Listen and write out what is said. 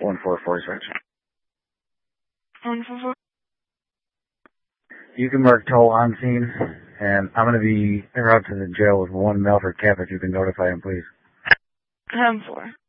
1446. 144. You can mark toll on scene, and I'm going to be en route to the jail with one Melford Cap if you can notify him, please. 4.